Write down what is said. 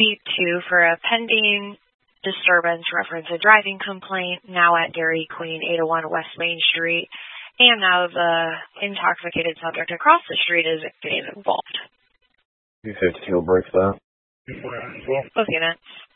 B2 for a pending disturbance reference a driving complaint now at Dairy Queen 801 West Main Street. And now the intoxicated subject across the street is getting involved. 252 will break that. Both units.